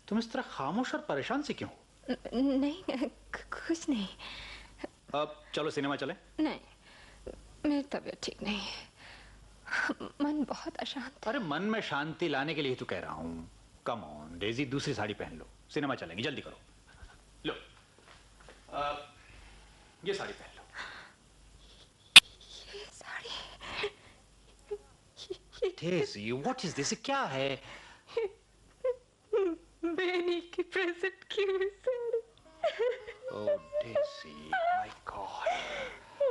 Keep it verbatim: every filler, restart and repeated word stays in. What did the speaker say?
तुम इस तरह खामोश और परेशान सी क्यों? नहीं, कुछ नहीं। अब चलो सिनेमा चले। नहीं, मेरी तबीयत ठीक नहीं है, मन बहुत अशांत है। अरे मन में शांति लाने के लिए तो कह रहा हूँ। कम ऑन डेजी, दूसरी साड़ी पहन लो, सिनेमा चलेंगे, जल्दी करो। लो आ, ये साड़ी पहन लो। ये sari? Daisy, what is this? क्या है? बेनी की प्रेजेंट की हुई साड़ी। ओह डेजी।